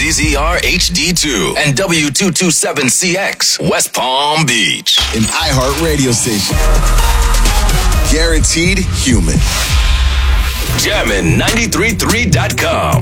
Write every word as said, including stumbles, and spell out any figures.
Z Z R H D two and W two twenty-seven C X, West Palm Beach. An iHeart radio station. Guaranteed human. Jammin ninety-three point three dot com.